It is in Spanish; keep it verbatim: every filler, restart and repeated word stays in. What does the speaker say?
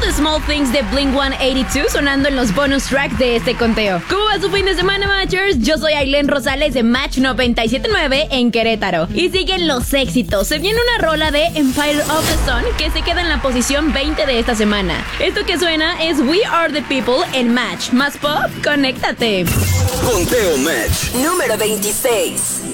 the Small Things de Blink ciento ochenta y dos sonando en los bonus tracks de este conteo. ¿Cómo va su fin de semana, Matchers? Yo soy Ailén Rosales de Match noventa y siete punto nueve en Querétaro. Y siguen los éxitos. Se viene una rola de Empire of the Sun que se queda en la posición veinte de esta semana. Esto que suena es We Are the People en Match. Más pop, conéctate. Conteo Match número veintiséis.